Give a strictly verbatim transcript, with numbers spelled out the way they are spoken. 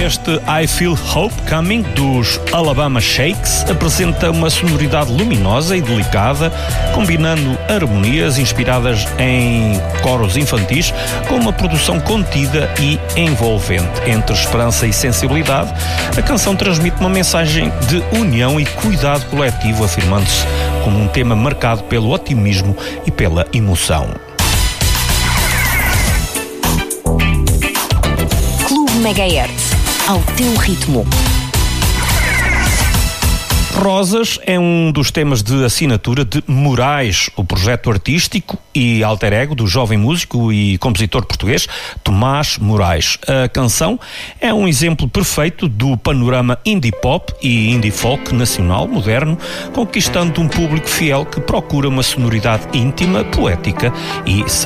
Este I Feel Hope Coming dos Alabama Shakes apresenta uma sonoridade luminosa e delicada, combinando harmonias inspiradas em coros infantis com uma produção contida e envolvente. Entre esperança e sensibilidade, a canção transmite uma mensagem de união e cuidado coletivo, afirmando-se como um tema marcado pelo otimismo e pela emoção. Clube Megahertz, ao teu ritmo. Rosas é um dos temas de assinatura de Moraes, o projeto artístico e alter ego do jovem músico e compositor português Tomás Moraes. A canção é um exemplo perfeito do panorama indie pop e indie folk nacional moderno, conquistando um público fiel que procura uma sonoridade íntima, poética e